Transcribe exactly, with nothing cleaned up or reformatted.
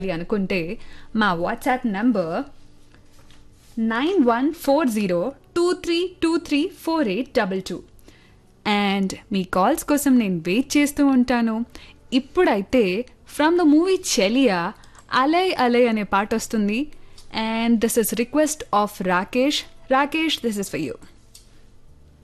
అనుకుంటే మా WhatsApp number nine one four zero two three two three four eight double two and me calls కోసం నేను wait చేస్తూ ఉంటాను. ఇప్పుడైతే ఫ్రమ్ ద మూవీ చెలియా అలై అలై అనే పాట వస్తుంది. And this is request of Rakesh. Rakesh, this is for you.